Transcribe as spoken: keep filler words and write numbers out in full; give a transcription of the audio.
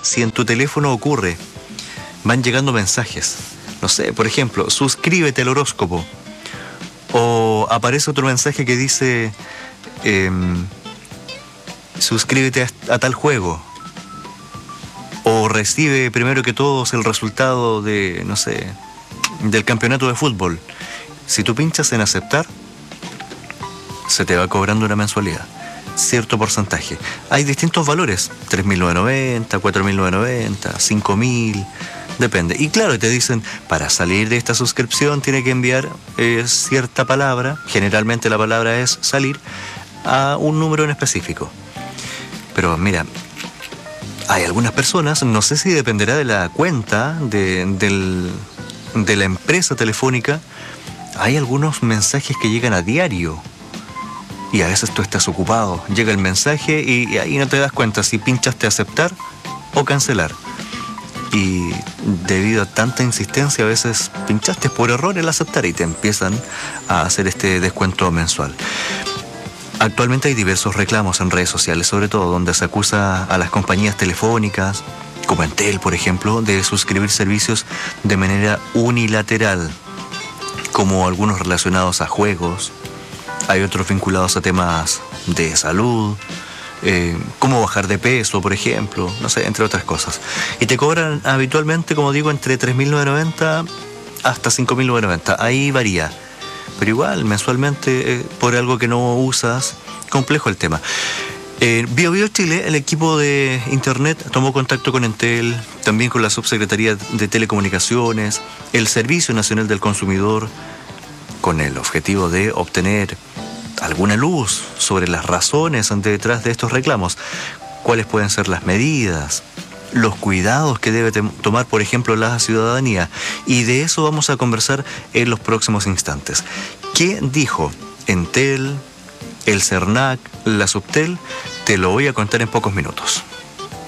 si en tu teléfono ocurre, van llegando mensajes. No sé, por ejemplo, suscríbete al horóscopo. O aparece otro mensaje que dice, eh, suscríbete a, a tal juego. O recibe primero que todos el resultado de, no sé, del campeonato de fútbol. Si tú pinchas en aceptar, se te va cobrando una mensualidad, cierto porcentaje. Hay distintos valores, tres mil novecientos noventa, cuatro mil novecientos noventa, cinco mil, depende. Y claro, te dicen, para salir de esta suscripción tiene que enviar eh, cierta palabra, generalmente la palabra es salir, a un número en específico. Pero mira, hay algunas personas, no sé si dependerá de la cuenta de, del, de la empresa telefónica, hay algunos mensajes que llegan a diario. Y a veces tú estás ocupado, llega el mensaje y, y ahí no te das cuenta si pinchaste aceptar o cancelar. Y debido a tanta insistencia, a veces pinchaste por error el aceptar y te empiezan a hacer este descuento mensual. Actualmente hay diversos reclamos en redes sociales, sobre todo donde se acusa a las compañías telefónicas, como Entel, por ejemplo, de suscribir servicios de manera unilateral, como algunos relacionados a juegos. Hay otros vinculados a temas de salud, eh, cómo bajar de peso, por ejemplo, no sé, entre otras cosas. Y te cobran habitualmente, como digo, entre tres mil novecientos noventa hasta cinco mil novecientos noventa. Ahí varía. Pero igual, mensualmente, eh, por algo que no usas, complejo el tema. En eh, BioBio Chile, el equipo de Internet tomó contacto con Entel, también con la Subsecretaría de Telecomunicaciones, el Servicio Nacional del Consumidor, con el objetivo de obtener alguna luz sobre las razones detrás de estos reclamos, cuáles pueden ser las medidas, los cuidados que debe tomar, por ejemplo, la ciudadanía. Y de eso vamos a conversar en los próximos instantes. ¿Qué dijo Entel, el CERNAC, la Subtel? Te lo voy a contar en pocos minutos.